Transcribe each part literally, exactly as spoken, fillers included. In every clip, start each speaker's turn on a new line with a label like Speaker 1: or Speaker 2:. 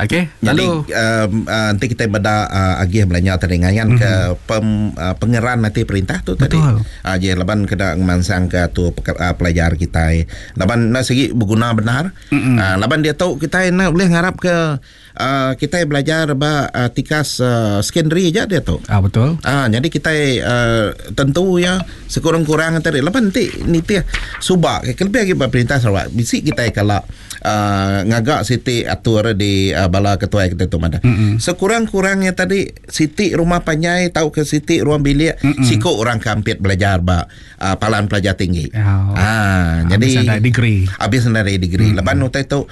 Speaker 1: Okey.
Speaker 2: Jadi
Speaker 1: Lalu
Speaker 2: uh, uh, nanti kita beda uh, agih belanja tadi ngayan mm-hmm. ke pem, uh, pengeran nanti perintah tu tadi.
Speaker 1: Betul.
Speaker 2: Ah je laban kena mansang ke tu uh, pelajar kita. Laban nak segi berguna benar. Mm-hmm. Uh, laban dia tahu kita nak boleh ngarap ke uh, kita belajar ba uh, tikas uh, secondary je dia tahu.
Speaker 1: Ah betul.
Speaker 2: Ah jadi kita uh, tentu ya sekurang-kurang tadi laban nanti niti subak ke lebih lagi perintah Sarawak. Bisi kita kalau uh, ngagak siti atur di uh, bala ketua kita tu mana. Mm-hmm. Sekurang-kurangnya tadi siti rumah panjai tahu ke siti ruang bilik mm-hmm. siko orang kampit belajar ba uh, palan pelajar tinggi.
Speaker 1: Oh.
Speaker 2: Ah
Speaker 1: Habis
Speaker 2: jadi
Speaker 1: ada degree.
Speaker 2: Habis dari degree. Mm-hmm. Lepas tu tu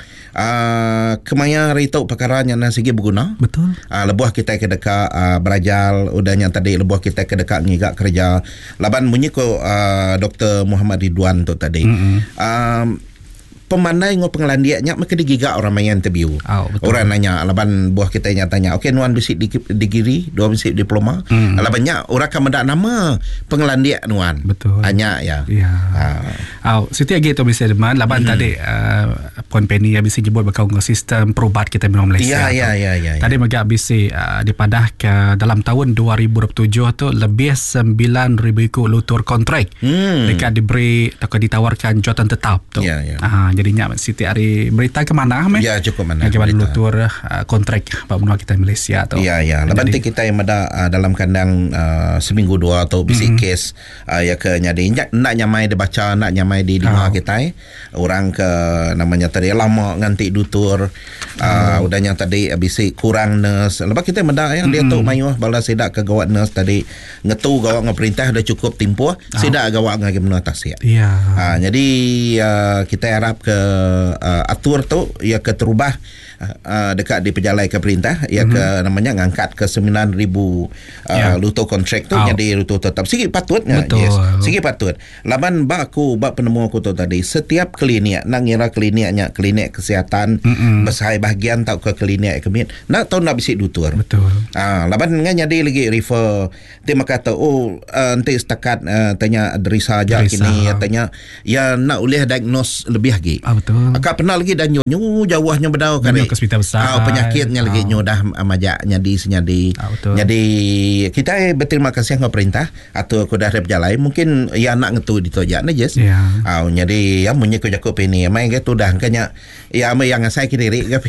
Speaker 2: uh, kemaya rito perkara yang segi berguna.
Speaker 1: Betul.
Speaker 2: Uh, lebuh kita ke dekat uh, berajal udahnya tadi lebuh kita ke dekat ngigak kerja. Laban bunyi ko uh, Doktor Muhammad Ridwan tu tadi. Mm-hmm. Um, pemandai ngo pengelandianya maka digiga orang main interview.
Speaker 1: Oh,
Speaker 2: orang nanya laban buah kita tanya, okey nuan bisi degree, dua bisi diploma. Hmm. Labannya orang akan mendak nama pengelandia nuan.
Speaker 1: Betul.
Speaker 2: Hanya ya.
Speaker 1: Ya. Ah. Oh, siti lagi tu bisa deman laban hmm. tadi uh, Puan Penny ya bisi jebol bakal nggo sistem perubat kita minum Malaysia.
Speaker 2: Ya, ya, ya, ya, ya.
Speaker 1: Tadi mega bisi uh, dipadah ke dalam tahun dua ribu dua puluh tujuh tu lebih sembilan ribu ikut lutur kontrak. Hmm. Dekat diberi atau ditawarkan jawatan tetap tu.
Speaker 2: Ya, ya.
Speaker 1: Ah, jadinya Siti hari berita ke mana meh?
Speaker 2: Ya cukup mana.
Speaker 1: Bagaimana lutur uh, kontrak pembunuh kita Malaysia tu.
Speaker 2: Ya ya. Lepas tu kita yang ada uh, dalam kandang uh, seminggu dua atau bisi mm-hmm. kes uh, ya ke nyadi nak nyamai dibaca nak nyamai di lima oh. kita eh. Orang ke namanya tadi lama nganti dutur uh, oh. udahnya tadi bisi kurang nurse. Lepas kita meda yang mm-hmm. dia tu mayuh bala sedak ke gawat nurse tadi ngetu gawat ngeperintah dah cukup tempoh oh. sedak gawat ngagi menua tasya.
Speaker 1: Ya.
Speaker 2: Uh, jadi uh, kita harap ke uh, atur tu ia ke terubah uh, dekat di pejalai ke perintah ia mm-hmm. ke namanya ngangkat ke sembilan ribu uh, yeah. lutur kontrak tu oh. jadi lutur tetap sikit patutnya.
Speaker 1: Betul.
Speaker 2: Yes. Sikit patut. Laban ba aku ba penemu aku tu tadi setiap klinik nak ngira kliniknya klinik kesihatan mm-hmm. besar bahagian tau ke klinik kemit nak tahu nak bisik dutur.
Speaker 1: Betul.
Speaker 2: Ah laban nganya jadi lagi refer dia kata oh uh, nanti setakat uh, tanya derisa aja kini ya tanya ya nak boleh diagnose lebih lagi.
Speaker 1: Ah betul.
Speaker 2: Akak pernah lagi dan nyu jauhnya bedau kan.
Speaker 1: Ke hospital besar.
Speaker 2: Ah penyakitnya
Speaker 1: oh.
Speaker 2: lagi nyu dah majak nyadi senyadi.
Speaker 1: Ah, jadi
Speaker 2: kita berterima kasih kepada pemerintah atau kepada berjalan mungkin ya nak ngetu ditojak na jes.
Speaker 1: Ya.
Speaker 2: Ah nyadi ya munyi ko jakop ini mai ke tu dah kanya ya mai yang saya kiri ke.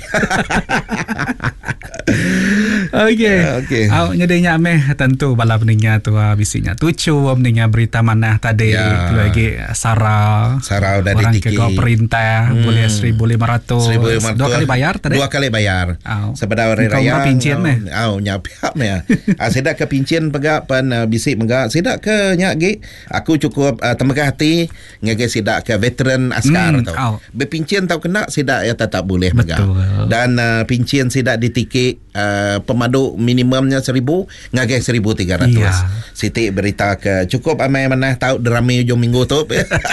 Speaker 1: Okey. Okey. Au nyadinya meh tentu bala peningnya tu bisinya tucu peningnya berita mana tadi ya. Lagi Sarau.
Speaker 2: Sarau dari
Speaker 1: orang
Speaker 2: tiki.
Speaker 1: Orang ke perintah hmm. boleh seribu lima ratus. Dua kali bayar tadi.
Speaker 2: Dua kali bayar. Sepada hari raya.
Speaker 1: Kau pincin meh.
Speaker 2: Au nyapiap meh. Ah sedak ke pincin pegak pan uh, bisik megak sedak ke nyak gi. Aku cukup uh, temegah hati ngage sedak ke veteran askar hmm. tau. Bepincin tau kena sedak ya tetap boleh megak. Dan uh, pincin sedak ditikik uh, pemadu minimumnya seribu ngage seribu tiga ratus. Ya. Siti berita ke cukup amai mana tahu drama hujung minggu tu.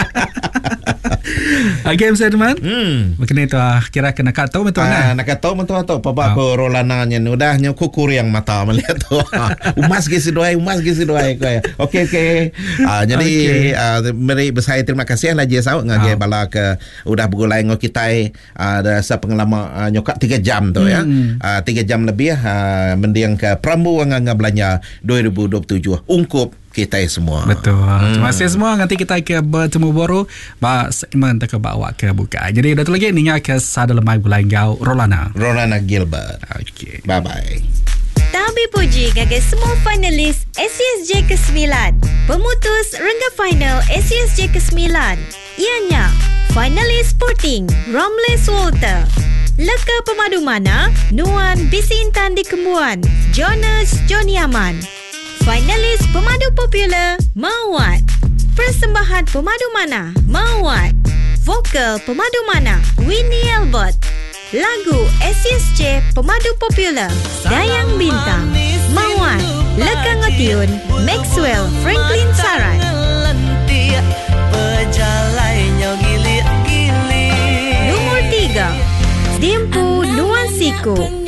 Speaker 1: Okey Mister Edman.
Speaker 2: Hmm.
Speaker 1: Mungkin itu kira kena kat tahu betul
Speaker 2: ah, nak kat tahu betul tu papa ko rolana nya udahnya kukur yang mata melihat tu. Umas ge sidoai umas ge sidoai ko. Okey okey. Ah jadi okay. uh, beri besar terima kasih lah je sau ngage oh. bala ke udah begulai ngo kita ada uh, pengalaman uh, nyokak tiga jam tu hmm. ya. Uh, tiga jam lebih uh, mendiang ke Prambu nganga belanja dua ribu dua puluh tujuh ungkup kita semua.
Speaker 1: Betul. Hmm. Terima kasih semua. Nanti kita ke bertemu baru ba segmen tak bawa ke buka. Jadi dah tu lagi ni ke sada lemai bulai gau Rolana.
Speaker 2: Rolana Gilbert.
Speaker 1: Okey.
Speaker 2: Bye bye.
Speaker 3: Tabi puji kepada semua finalis S C S J ke sembilan. Pemutus rengga final S C S J ke sembilan. Ianya finalis Sporting Ramles Walter. Leka Pemadu Mana Nuan Bisi Intan di Kembuan Jonas Joni Aman. Finalis Pemadu Popular Mawat. Persembahan Pemadu Mana Mawat. Vokal Pemadu Mana Winnie Albert. Lagu S C S J Pemadu Popular Dayang Bintang Mawat. Leka Ngotiun Maxwell Franklin Saran. Nomor tiga Dimpu Nuan Siku